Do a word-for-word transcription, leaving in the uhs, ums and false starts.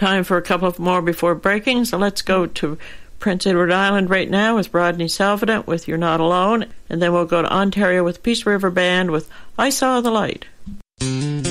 time for a couple of more before breaking, so let's go to Prince Edward Island right now with Rodney Salvador with You're Not Alone, and then we'll go to Ontario with Peace River Band with I Saw the Light.